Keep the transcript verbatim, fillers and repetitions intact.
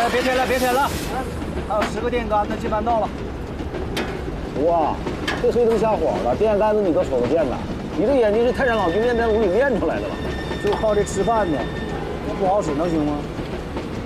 了，别推了，别推了！还有十个电杆子，基本到了。 哇，这黑灯瞎火的，电杆子你都瞅得见呐？你这眼睛是太上老君面在炉里练出来的吧？ 就靠这吃饭呢，不好使能行吗？